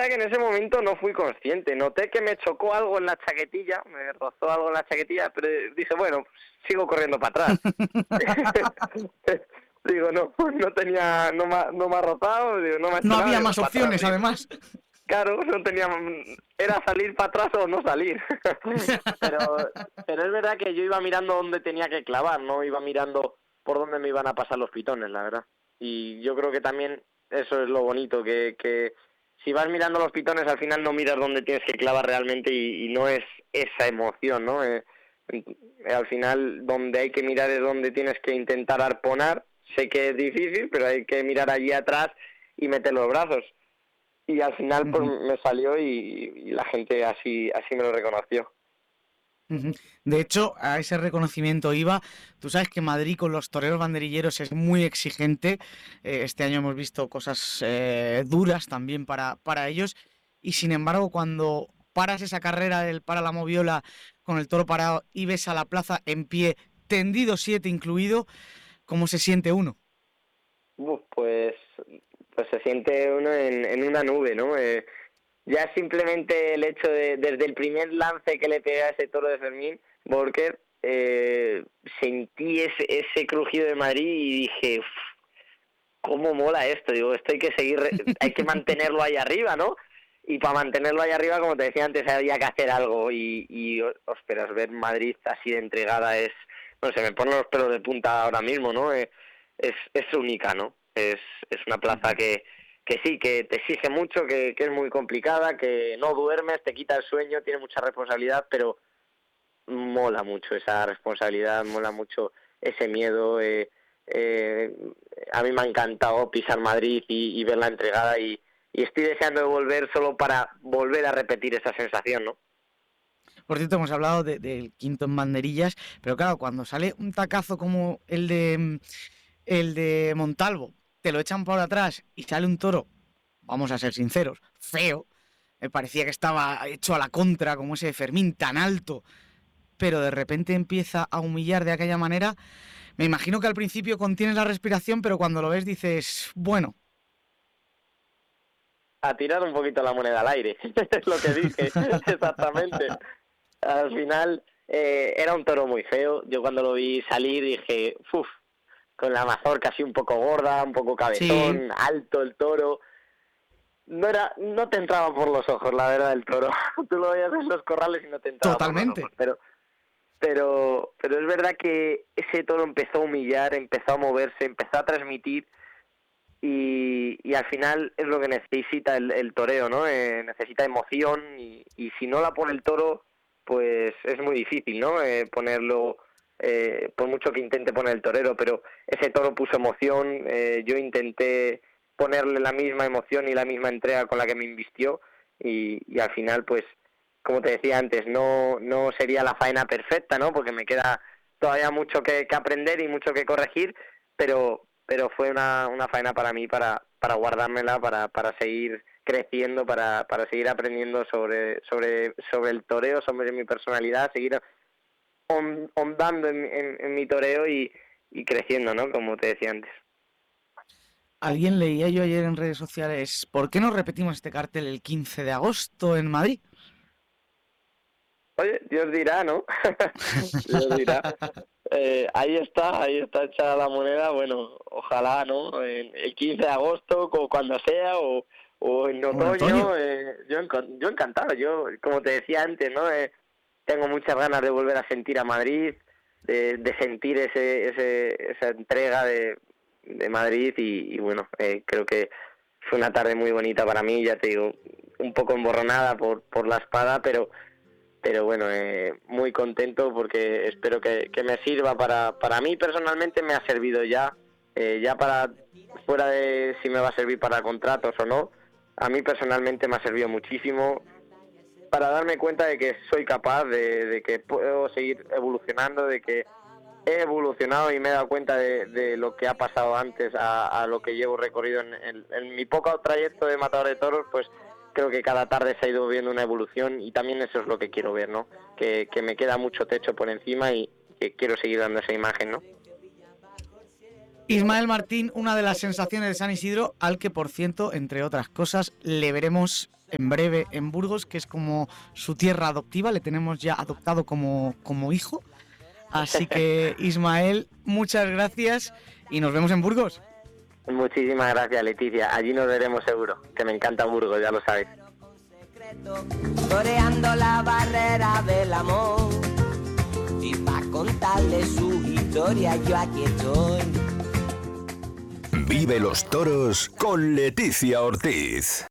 que en ese momento no fui consciente. Noté que me chocó algo en la chaquetilla, me rozó algo en la chaquetilla, pero dije, bueno, sigo corriendo para atrás. Digo, no me ha rozado, digo, no me ha hecho No nada, había digo, más para opciones, atrás, digo. además. Claro, era salir para atrás o no salir. pero es verdad que yo iba mirando dónde tenía que clavar, no iba mirando por dónde me iban a pasar los pitones, la verdad. Y yo creo que también eso es lo bonito, que si vas mirando los pitones al final no miras dónde tienes que clavar realmente y no es esa emoción, ¿no? Al final donde hay que mirar es donde tienes que intentar arponar. Sé que es difícil, pero hay que mirar allí atrás y meter los brazos. Y al final pues me salió y la gente así me lo reconoció. De hecho, a ese reconocimiento iba. Tú sabes que Madrid con los toreros banderilleros es muy exigente. Este año hemos visto cosas duras también para ellos. Y sin embargo, cuando paras esa carrera del para la moviola con el toro parado y ves a la plaza en pie, tendido 7 incluido, ¿cómo se siente uno? Pues se siente uno en una nube, ¿no? Ya simplemente el hecho de, desde el primer lance que le pegué a ese toro de Fermín Borker, sentí ese crujido de Madrid y dije, ¿cómo mola esto? Digo, esto hay que seguir, hay que mantenerlo ahí arriba, ¿no? Y para mantenerlo ahí arriba, como te decía antes, había que hacer algo y ostras, ver Madrid así de entregada no sé, me ponen los pelos de punta ahora mismo, ¿no? Es única, ¿no? Es una plaza que sí, que te exige mucho, que es muy complicada, que no duermes, te quita el sueño, tiene mucha responsabilidad, pero mola mucho esa responsabilidad, mola mucho ese miedo. A mí me ha encantado pisar Madrid y ver la entregada y estoy deseando de volver solo para volver a repetir esa sensación, ¿no? Por cierto, hemos hablado del quinto en banderillas, pero claro, cuando sale un tacazo como el de Montalvo, te lo echan por atrás y sale un toro, vamos a ser sinceros, feo. Me parecía que estaba hecho a la contra, como ese Fermín tan alto, pero de repente empieza a humillar de aquella manera. Me imagino que al principio contienes la respiración, pero cuando lo ves dices, bueno. A tirar un poquito la moneda al aire, es lo que dije, exactamente. Al final era un toro muy feo. Yo cuando lo vi salir dije, uff, con la mazorca así un poco gorda, un poco Sí, cabezón, alto el toro. No te entraba por los ojos, la verdad, el toro. Tú lo veías en los corrales y no te entraba por los totalmente. ojos, pero es verdad que ese toro empezó a humillar, empezó a moverse, empezó a transmitir y al final es lo que necesita el toreo, ¿no? Necesita emoción y si no la pone el toro, pues es muy difícil, ¿no? Ponerlo, por mucho que intente poner el torero, pero ese toro puso emoción, yo intenté ponerle la misma emoción y la misma entrega con la que me invistió y al final, pues, como te decía antes, no sería la faena perfecta, ¿no? Porque me queda todavía mucho que aprender y mucho que corregir, pero fue una faena para mí para guardármela, para seguir creciendo, para seguir aprendiendo sobre el toreo, sobre mi personalidad, seguir hondando en mi toreo y creciendo, ¿no? Como te decía antes. Alguien leía yo ayer en redes sociales, ¿por qué no repetimos este cartel el 15 de agosto en Madrid? Oye, Dios dirá, ¿no? Dios dirá. Ahí está echada la moneda, bueno, ojalá, ¿no? El 15 de agosto, cuando sea, o en O en otoño. otoño, yo encantado, yo, como te decía antes, ¿no? Tengo muchas ganas de volver a sentir a Madrid, de sentir esa entrega de Madrid y bueno, creo que fue una tarde muy bonita para mí, ya te digo, un poco emborronada por la espada, pero bueno, muy contento porque espero que me sirva para mí personalmente me ha servido ya para, fuera de si me va a servir para contratos o no, a mí personalmente me ha servido muchísimo para darme cuenta de que soy capaz, de que puedo seguir evolucionando, de que he evolucionado y me he dado cuenta de lo que ha pasado antes a lo que llevo recorrido en mi poco trayecto de matador de toros, pues creo que cada tarde se ha ido viendo una evolución y también eso es lo que quiero ver, ¿no? Que me queda mucho techo por encima y que quiero seguir dando esa imagen, ¿no? Ismael Martín, una de las sensaciones de San Isidro, al que, por cierto, entre otras cosas, le veremos en breve en Burgos, que es como su tierra adoptiva, le tenemos ya adoptado como hijo. Así que, Ismael, muchas gracias y nos vemos en Burgos. Muchísimas gracias, Leticia. Allí nos veremos seguro, que me encanta Burgos, ya lo sabes. Toreando la barrera del amor, y para contarle su historia yo aquí estoy. Vive los toros con Leticia Ortiz.